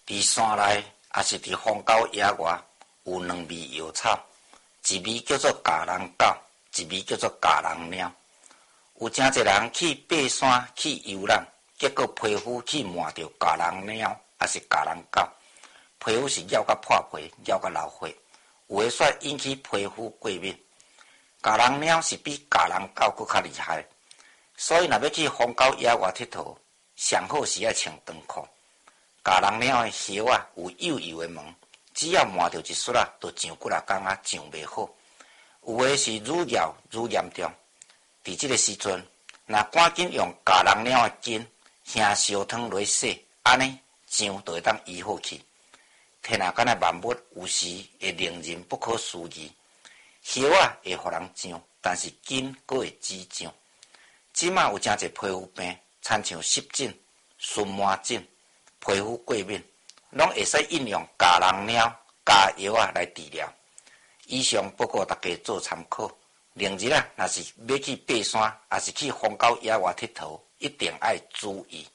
伫山内，也是伫荒郊野外，有两味药草，一味叫做咖人狗，一味叫做咖人猫。有真侪人去爬山去游览，结果皮肤去摸着咖人猫，也是咖人狗，皮肤是咬甲破皮，咬甲流血，有诶煞引起皮肤过敏。咖人猫是比咖人狗搁较厉害，所以若要去荒郊野外佚佗，上好是爱穿长裤。咖人猫诶叶啊有幼幼诶毛，只要摸着一撮啊，就上几啊天啊上袂好。有诶是愈咬愈严重。伫即个时阵，若赶紧用咖人猫诶筋下烧汤落洗，安尼上就会当医好去。天啊，敢若万物有时会令人不可思议。叶啊会互人上，但是筋佫会止上。即马有真侪皮肤病，亲像湿疹、荨麻疹、皮肤过敏，拢会使应用咖人猫、咖药啊来治疗。以上报告大家做参考。另日若是要去爬山，还是去荒郊野外佚佗，一定要注意。